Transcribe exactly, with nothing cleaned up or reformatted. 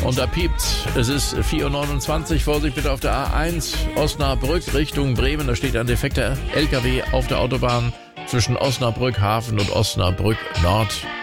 Und da piept. Es ist vier Uhr neunundzwanzig. Vorsicht bitte auf der A eins Osnabrück Richtung Bremen. Da steht ein defekter L K W auf der Autobahn zwischen Osnabrück Hafen und Osnabrück Nord.